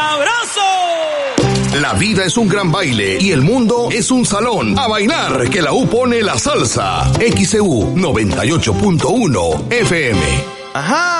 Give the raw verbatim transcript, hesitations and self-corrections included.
sabroso! La vida es un gran baile y el mundo es un salón. A bailar, que la U pone la salsa. X E U noventa y ocho punto uno F M. Ajá.